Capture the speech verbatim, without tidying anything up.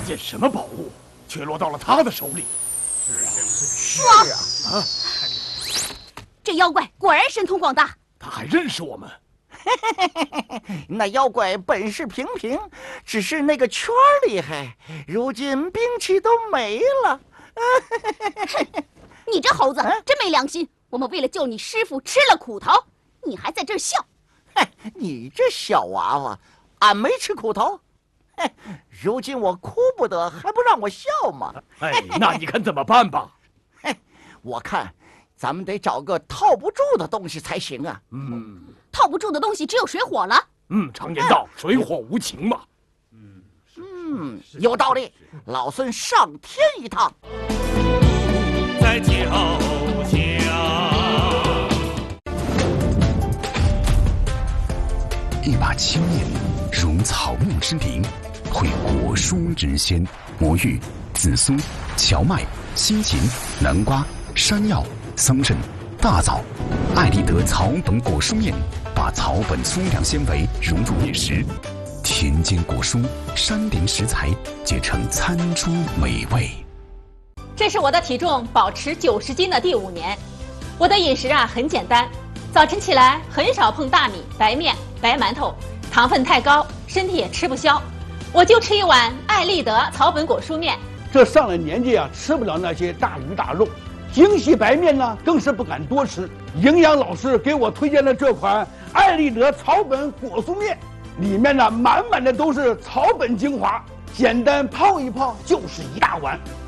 件什么宝物，却落到了他的手里？ 是啊，是啊！啊，这妖怪果然神通广大。 他还认识我们？ 那妖怪本事平平，只是那个圈厉害，如今兵器都没了。 你这猴子真没良心！我们为了救你师傅吃了苦头，你还在这儿笑？ 你这小娃娃，俺没吃苦头。如今我哭不得，还不让我笑吗？ 哎，那你看怎么办吧？ 我看咱们得找个套不住的东西才行啊。 嗯， 套不住的东西只有水火了。 嗯，常言道，水火无情嘛。 嗯嗯，有道理。老孙上天一趟。 在脚下， 一把青面如草木之灵，会果蔬之鲜，魔芋、紫苏、荞麦、西芹、南瓜、山药、桑葚、大枣、艾丽德草本果蔬面，把草本粗粮纤维融入饮食，田间果蔬、山林食材结成餐桌美味。 这是我的体重保持九十斤的第五年，我的饮食啊很简单，早晨起来很少碰大米、白面、白馒头，糖分太高，身体也吃不消，我就吃一碗艾丽德草本果蔬面。 这上了年纪啊，吃不了那些大鱼大肉，精细白面呢更是不敢多吃。营养老师给我推荐了这款艾丽德草本果蔬面，里面呢满满的都是草本精华，简单泡一泡就是一大碗。